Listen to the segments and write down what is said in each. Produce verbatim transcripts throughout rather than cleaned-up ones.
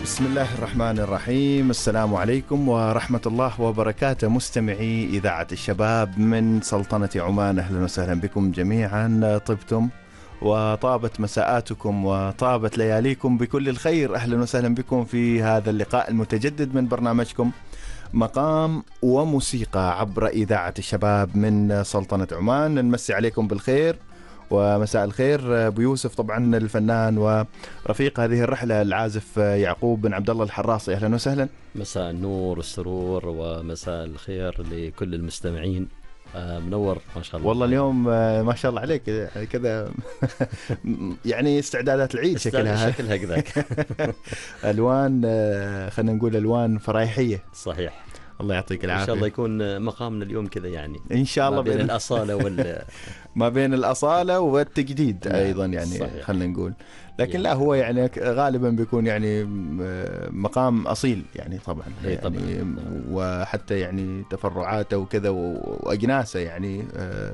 بسم الله الرحمن الرحيم. السلام عليكم ورحمة الله وبركاته مستمعي إذاعة الشباب من سلطنة عمان، أهلا وسهلا بكم جميعا. طبتم وطابت مساءاتكم وطابت لياليكم بكل الخير. أهلا وسهلا بكم في هذا اللقاء المتجدد من برنامجكم مقام وموسيقى عبر إذاعة الشباب من سلطنة عمان. نمسي عليكم بالخير ومساء الخير بيوسف طبعا الفنان ورفيق هذه الرحلة العازف يعقوب بن عبد الله الحراصي. أهلا وسهلا. مساء النور والسرور ومساء الخير لكل المستمعين. منور ما شاء الله. والله اليوم ما شاء الله عليك يعني كذا يعني استعدادات العيد شكلها شكلها كذاك ألوان، خلينا نقول ألوان فرايحية. صحيح. الله يعطيك العافية. إن شاء الله يكون مقامنا اليوم كذا يعني إن شاء الله ما بين الأصالة وال ما بين الأصالة والتجديد أيضا يعني صحيح. خلينا نقول لكن يعني لا هو يعني غالبا بيكون يعني مقام أصيل يعني طبعا يعني طبعا. وحتى يعني تفرعاته وكذا وأجناسه يعني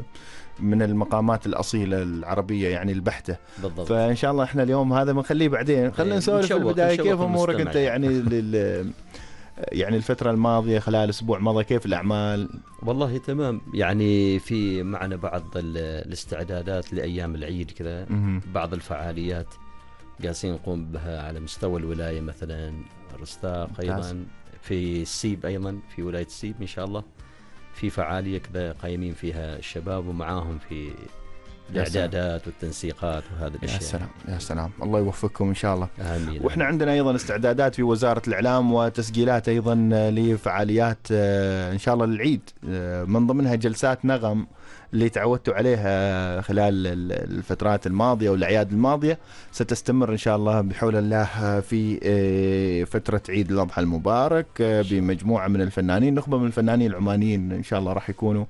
من المقامات الأصيلة العربية يعني البحتة بالضبط. فإن شاء الله إحنا اليوم هذا بنخليه بعدين. خلينا نسولف في البداية كيف أمورك أنت يعني لل يعني الفترة الماضية خلال أسبوع مضى كيف الأعمال؟ والله تمام يعني في معنا بعض الاستعدادات لأيام العيد كذا، بعض الفعاليات جالسين نقوم بها على مستوى الولاية، مثلا رستاق أيضا في السيب، أيضا في ولاية السيب إن شاء الله في فعالية كذا قايمين فيها الشباب ومعاهم في الإعدادات والتنسيقات وهذا الأشياء. يا سلام يا سلام، الله يوفقكم إن شاء الله. آمين. وإحنا عندنا أيضا استعدادات في وزارة الإعلام وتسجيلات أيضا لفعاليات إن شاء الله للعيد، من ضمنها جلسات نغم اللي تعودتوا عليها خلال الفترات الماضية والأعياد الماضية، ستستمر إن شاء الله بحول الله في فترة عيد الأضحى المبارك بمجموعة من الفنانين، نخبة من الفنانين العمانيين إن شاء الله راح يكونوا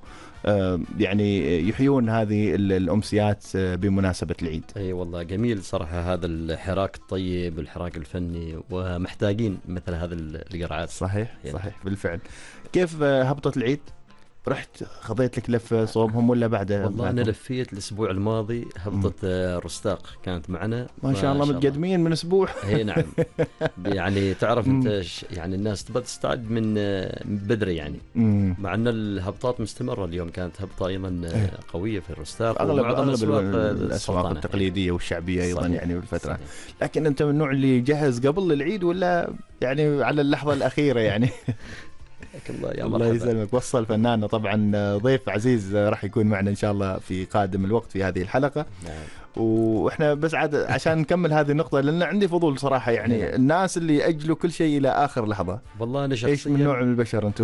يعني يحيون هذه الأمسيات بمناسبة العيد. أي والله جميل صراحة هذا الحراك الطيب والحراك الفني، ومحتاجين مثل هذا القرعات. صحيح يعني. صحيح بالفعل. كيف هبطت العيد؟ رحت خضيت لك لفة صوبهم ولا بعدها؟ والله أنا لفيت الأسبوع الماضي هبطت رستاق كانت معنا ما شاء الله متقدمين من أسبوع. هي نعم يعني تعرف أنت يعني الناس تبغى تستعد من بدري يعني مم. مع أن الهبطات مستمرة. اليوم كانت هبطة أيضا قوية في الرستاق، أغلب, أغلب الأسواق التقليدية والشعبية أيضا صحيح. يعني بالفترة صحيح. لكن أنت من النوع اللي يجهز قبل العيد ولا يعني على اللحظة الأخيرة يعني؟ الله يا الله يسلمك. وصل فناننا طبعا ضيف عزيز راح يكون معنا إن شاء الله في قادم الوقت في هذه الحلقة. نعم. وإحنا بس عاد عشان نكمل هذه النقطة لأن عندي فضول صراحة يعني نعم. الناس اللي يأجلوا كل شيء إلى آخر لحظة. والله أنا شخصيا إيش من نوع من البشر أنتم؟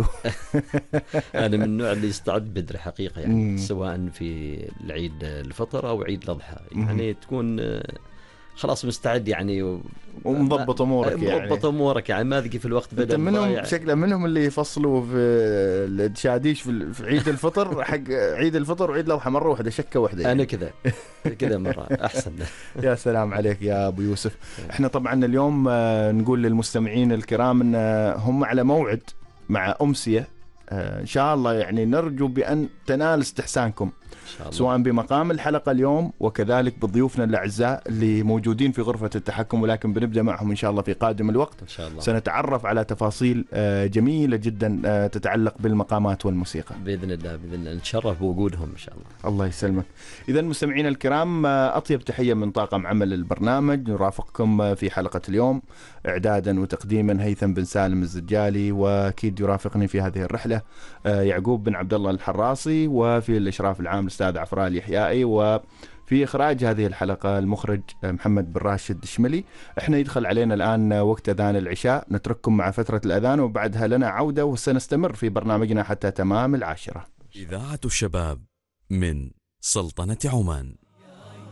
أنا من النوع اللي يستعد بدري حقيقة يعني مم. سواء في العيد الفطر أو عيد الأضحى يعني مم. تكون خلاص مستعد يعني و... ومضبط امورك يعني مضبط امورك يعني ما ذقي في الوقت بدا منهم يعني. شكله منهم اللي يفصلوا في الشاديش في عيد الفطر حق عيد الفطر وعيد الاضحى مره واحده شكه واحده يعني. انا كذا كذا مره احسن. يا سلام عليك يا ابو يوسف. احنا طبعا اليوم نقول للمستمعين الكرام ان هم على موعد مع امسيه ان شاء الله يعني نرجو بان تنال استحسانكم سواء بمقام الحلقة اليوم وكذلك بضيوفنا الأعزاء اللي موجودين في غرفة التحكم، ولكن بنبدأ معهم إن شاء الله في قادم الوقت. إن شاء الله سنتعرف على تفاصيل جميلة جدا تتعلق بالمقامات والموسيقى بإذن الله. بإذن الله نتشرف بوجودهم إن شاء الله. الله يسلمك. إذن مستمعينا الكرام أطيب تحية من طاقم عمل البرنامج. نرافقكم في حلقة اليوم إعدادا وتقديما هيثم بن سالم الزجالي، وأكيد يرافقني في هذه الرحلة يعقوب بن عبد الله الحراصي، وفي الإشراف العام الأستاذ عفرال يحيائي، وفي إخراج هذه الحلقة المخرج محمد بن راشد الشملي. احنا يدخل علينا الآن وقت أذان العشاء، نترككم مع فترة الأذان وبعدها لنا عودة وسنستمر في برنامجنا حتى تمام العاشرة. إذاعة الشباب من سلطنة عمان.